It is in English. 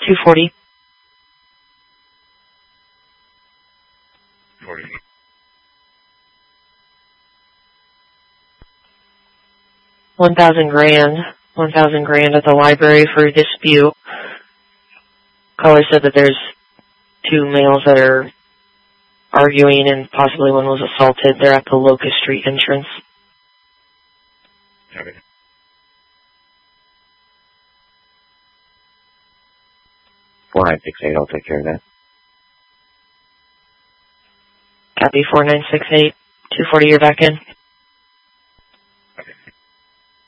240. 40. 1,000 grand. 1,000 grand at the library for a dispute. Caller said that there's two males that are arguing and possibly one was assaulted. They're at the Locust Street entrance. Copy. 4968, I'll take care of that. Copy 4968. 240, you're back in.